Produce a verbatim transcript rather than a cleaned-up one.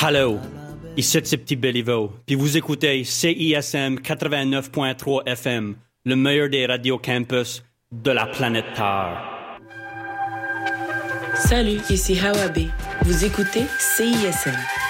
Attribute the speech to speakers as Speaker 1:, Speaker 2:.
Speaker 1: Allô, ici c'est Petit Béliveau, puis vous écoutez C I S M quatre-vingt-neuf point trois F M, le meilleur des radios campus de la planète Terre.
Speaker 2: Salut, ici Hawa B. Vous écoutez C I S M.